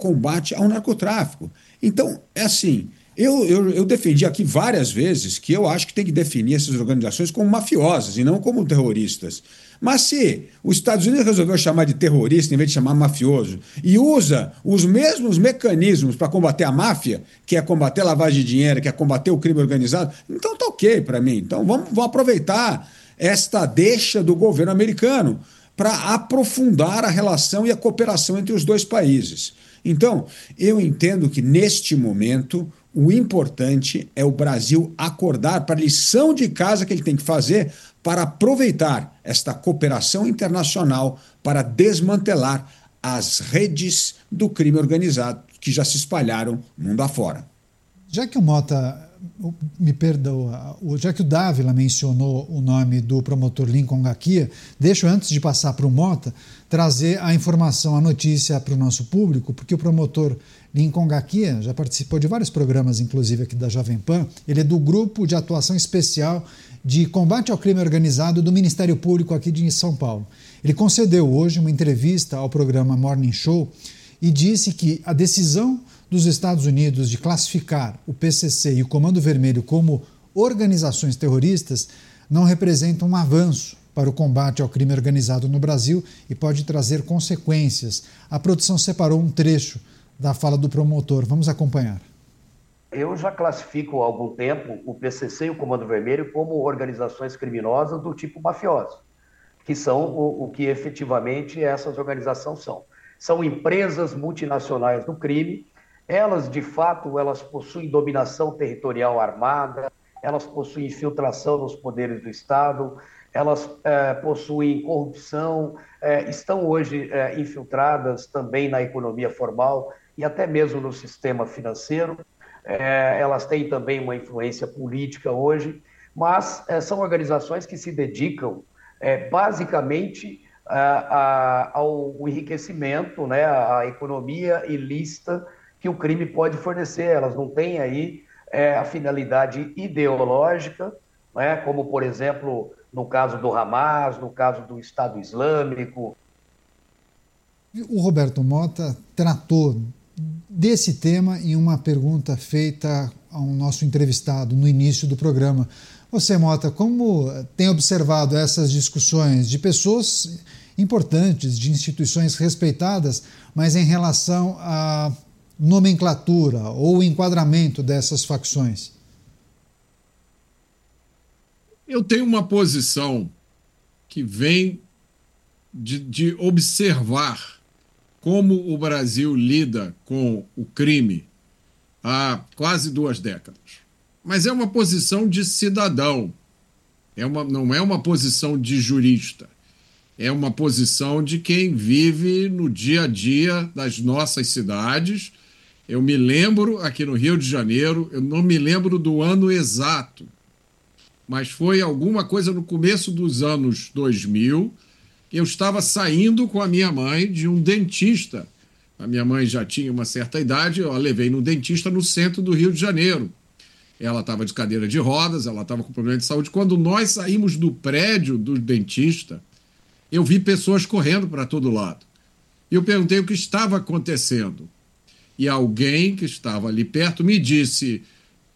combate ao narcotráfico. Então, é assim, eu defendi aqui várias vezes que eu acho que tem que definir essas organizações como mafiosas e não como terroristas. Mas se os Estados Unidos resolveu chamar de terrorista em vez de chamar mafioso e usa os mesmos mecanismos para combater a máfia, que é combater a lavagem de dinheiro, que é combater o crime organizado, então tá ok para mim. Então vamos aproveitar esta deixa do governo americano para aprofundar a relação e a cooperação entre os dois países. Então, eu entendo que neste momento o importante é o Brasil acordar para a lição de casa que ele tem que fazer para aproveitar esta cooperação internacional para desmantelar as redes do crime organizado que já se espalharam mundo afora. Já que o Mota, me perdoa, já que o Dávila mencionou o nome do promotor Lincoln Ngakia, deixo, antes de passar para o Mota, trazer a informação, a notícia para o nosso público, porque o promotor Lincoln Ngakia já participou de vários programas, inclusive aqui da Jovem Pan. Ele é do Grupo de Atuação Especial de Combate ao Crime Organizado do Ministério Público aqui de São Paulo. Ele concedeu hoje uma entrevista ao programa Morning Show e disse que a decisão dos Estados Unidos de classificar o PCC e o Comando Vermelho como organizações terroristas não representa um avanço para o combate ao crime organizado no Brasil e pode trazer consequências. A produção separou um trecho da fala do promotor. Vamos acompanhar. Eu já classifico há algum tempo o PCC e o Comando Vermelho como organizações criminosas do tipo mafioso, que são o que efetivamente essas organizações são. São empresas multinacionais do crime. Elas, de fato, elas possuem dominação territorial armada, elas possuem infiltração nos poderes do Estado, elas possuem corrupção, estão hoje infiltradas também na economia formal e até mesmo no sistema financeiro. Elas têm também uma influência política hoje, mas são organizações que se dedicam basicamente ao enriquecimento, né, à economia ilícita que o crime pode fornecer. Elas não têm aí a finalidade ideológica, né, como, por exemplo, no caso do Hamas, no caso do Estado Islâmico. O Roberto Mota tratou desse tema em uma pergunta feita ao nosso entrevistado no início do programa. Você, Mota, como tem observado essas discussões de pessoas importantes, de instituições respeitadas, mas em relação à nomenclatura ou enquadramento dessas facções? Eu tenho uma posição que vem de observar como o Brasil lida com o crime há quase 2 décadas. Mas é uma posição de cidadão, não é uma posição de jurista, é uma posição de quem vive no dia a dia das nossas cidades. Eu me lembro, aqui no Rio de Janeiro, eu não me lembro do ano exato, mas foi alguma coisa no começo dos anos 2000, eu estava saindo com a minha mãe de um dentista. A minha mãe já tinha uma certa idade, eu a levei no dentista no centro do Rio de Janeiro. Ela estava de cadeira de rodas, ela estava com problema de saúde. Quando nós saímos do prédio do dentista, eu vi pessoas correndo para todo lado. E eu perguntei o que estava acontecendo. E alguém que estava ali perto me disse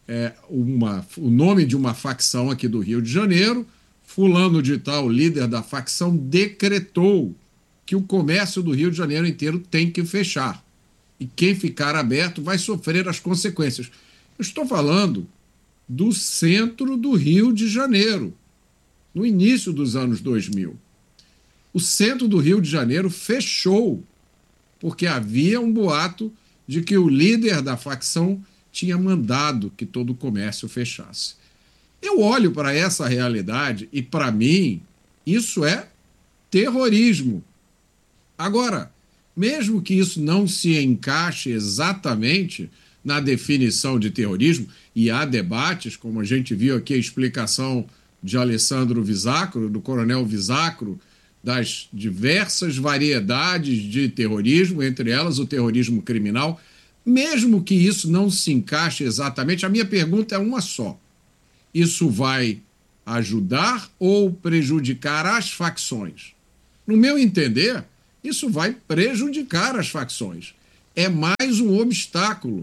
o nome de uma facção aqui do Rio de Janeiro. Fulano de tal, líder da facção, decretou que o comércio do Rio de Janeiro inteiro tem que fechar. E quem ficar aberto vai sofrer as consequências. Eu estou falando do centro do Rio de Janeiro, no início dos anos 2000. O centro do Rio de Janeiro fechou, porque havia um boato de que o líder da facção tinha mandado que todo o comércio fechasse. Eu olho para essa realidade e, para mim, isso é terrorismo. Agora, mesmo que isso não se encaixe exatamente na definição de terrorismo, e há debates, como a gente viu aqui a explicação de Alessandro Visacro, do coronel Visacro, das diversas variedades de terrorismo, entre elas o terrorismo criminal, mesmo que isso não se encaixe exatamente, a minha pergunta é uma só. Isso vai ajudar ou prejudicar as facções? No meu entender, isso vai prejudicar as facções. é mais um obstáculo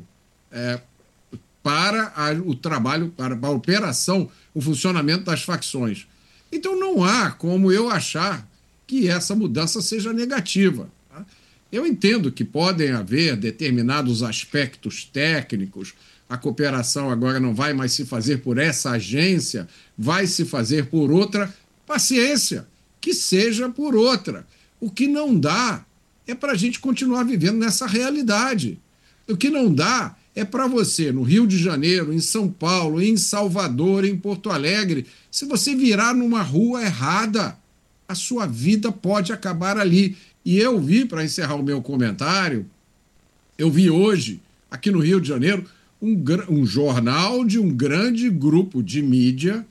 para o trabalho, para a operação, o funcionamento das facções. Então não há como eu achar que essa mudança seja negativa. Tá? Eu entendo que podem haver determinados aspectos técnicos, a cooperação agora não vai mais se fazer por essa agência, vai se fazer por outra. Paciência, que seja por outra. O que não dá é para a gente continuar vivendo nessa realidade. O que não dá é para você, no Rio de Janeiro, em São Paulo, em Salvador, em Porto Alegre, se você virar numa rua errada, a sua vida pode acabar ali. E eu vi, para encerrar o meu comentário, eu vi hoje, aqui no Rio de Janeiro, um jornal de um grande grupo de mídia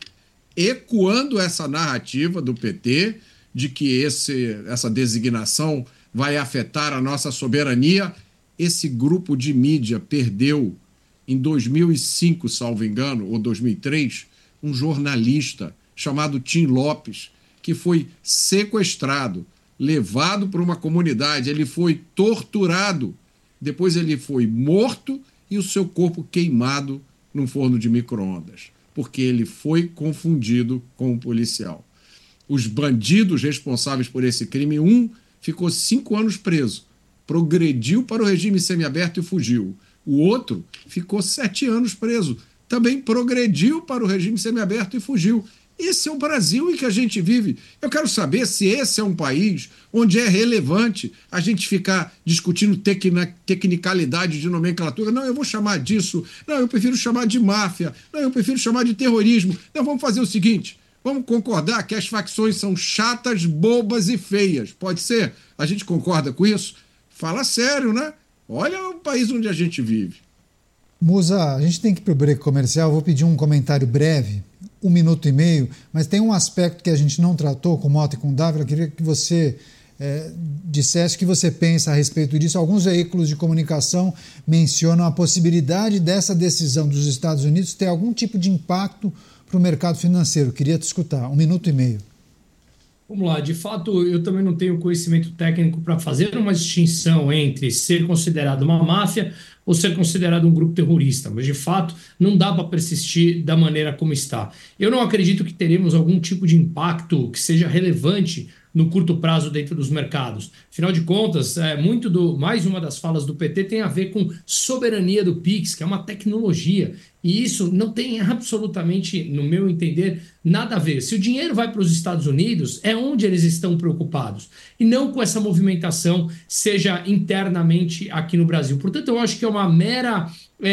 ecoando essa narrativa do PT de que essa designação vai afetar a nossa soberania. Esse grupo de mídia perdeu, em 2005, salvo engano, ou 2003, um jornalista chamado Tim Lopes, que foi sequestrado, levado para uma comunidade, ele foi torturado, depois ele foi morto e o seu corpo queimado num forno de micro-ondas, porque ele foi confundido com um policial. Os bandidos responsáveis por esse crime, um ficou 5 anos preso, progrediu para o regime semiaberto e fugiu. O outro ficou 7 anos preso, também progrediu para o regime semiaberto e fugiu. Esse é o Brasil em que a gente vive. Eu quero saber se esse é um país onde é relevante a gente ficar discutindo tecnicalidade de nomenclatura. Não, eu vou chamar disso. Não, eu prefiro chamar de máfia. Não, eu prefiro chamar de terrorismo. Não, vamos fazer o seguinte. Vamos concordar que as facções são chatas, bobas e feias. Pode ser? A gente concorda com isso? Fala sério, né? Olha o país onde a gente vive. Musa, a gente tem que ir para o break comercial. Eu vou pedir um comentário breve, 1 minuto e meio, mas tem um aspecto que a gente não tratou com Mota e com Dávila. Eu queria que você dissesse o que você pensa a respeito disso. Alguns veículos de comunicação mencionam a possibilidade dessa decisão dos Estados Unidos ter algum tipo de impacto para o mercado financeiro. Eu queria te escutar. 1 minuto e meio. Vamos lá, de fato, eu também não tenho conhecimento técnico para fazer uma distinção entre ser considerado uma máfia ou ser considerado um grupo terrorista, mas de fato não dá para persistir da maneira como está. Eu não acredito que teremos algum tipo de impacto que seja relevante no curto prazo dentro dos mercados. Afinal de contas, mais uma das falas do PT tem a ver com soberania do Pix, que é uma tecnologia, e isso não tem absolutamente, no meu entender, nada a ver. Se o dinheiro vai para os Estados Unidos, é onde eles estão preocupados, e não com essa movimentação, seja internamente aqui no Brasil. Portanto, eu acho que é uma mera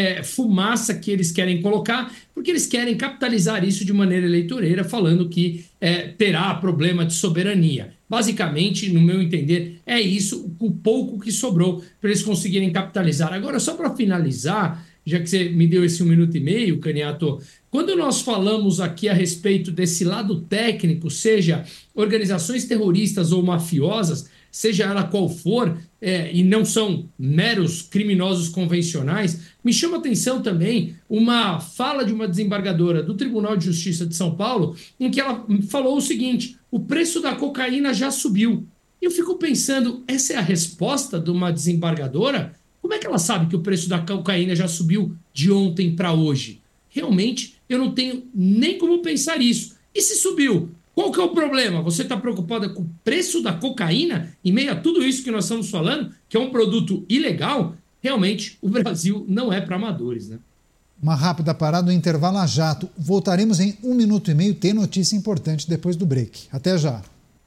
fumaça que eles querem colocar, porque eles querem capitalizar isso de maneira eleitoreira, falando que terá problema de soberania. Basicamente, no meu entender, é isso, o pouco que sobrou para eles conseguirem capitalizar. Agora, só para finalizar, já que você me deu esse 1 minuto e meio, Caniato, quando nós falamos aqui a respeito desse lado técnico, seja organizações terroristas ou mafiosas, seja ela qual for, e não são meros criminosos convencionais, me chama a atenção também uma fala de uma desembargadora do Tribunal de Justiça de São Paulo, em que ela falou o seguinte: o preço da cocaína já subiu. Eu fico pensando, essa é a resposta de uma desembargadora? Como é que ela sabe que o preço da cocaína já subiu de ontem para hoje? Realmente, eu não tenho nem como pensar isso. E se subiu? Qual que é o problema? Você está preocupada com o preço da cocaína em meio a tudo isso que nós estamos falando, que é um produto ilegal? Realmente, o Brasil não é para amadores, né? Uma rápida parada no intervalo a jato. Voltaremos em 1 minuto e meio. Tem notícia importante depois do break. Até já.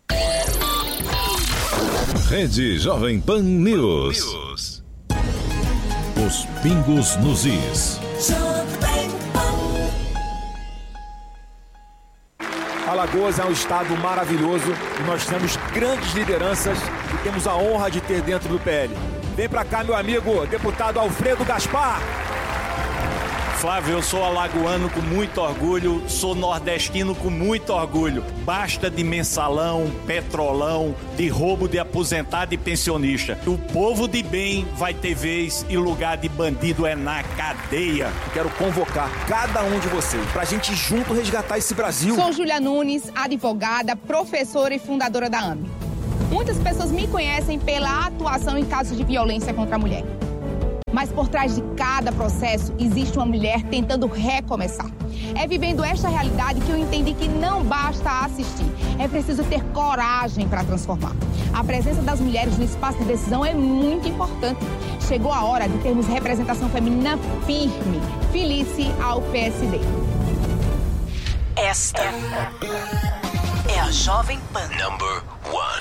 Rede Jovem Pan News. Os pingos nos is. Alagoas é um estado maravilhoso e nós temos grandes lideranças e temos a honra de ter dentro do PL. Vem pra cá, meu amigo, deputado Alfredo Gaspar. Flávio, eu sou alagoano com muito orgulho, sou nordestino com muito orgulho. Basta de mensalão, petrolão, de roubo de aposentado e pensionista. O povo de bem vai ter vez e lugar de bandido é na cadeia. Quero convocar cada um de vocês pra gente junto resgatar esse Brasil. Sou Júlia Nunes, advogada, professora e fundadora da AME. Muitas pessoas me conhecem pela atuação em casos de violência contra a mulher. Mas por trás de cada processo existe uma mulher tentando recomeçar. É vivendo esta realidade que eu entendi que não basta assistir, é preciso ter coragem para transformar. A presença das mulheres no espaço de decisão é muito importante. Chegou a hora de termos representação feminina firme. Felice ao PSD. Esta é a Jovem Pan. Number 1.